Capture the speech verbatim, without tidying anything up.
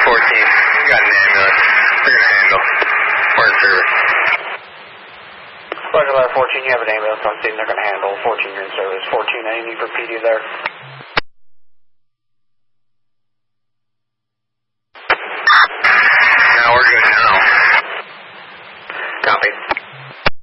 fourteen. We got an ambulance. We're going to handle. We're in service. Roger, fourteen, you have an ambulance on scene. They're going to handle. fourteen, you're in service. fourteen, any need for P D there?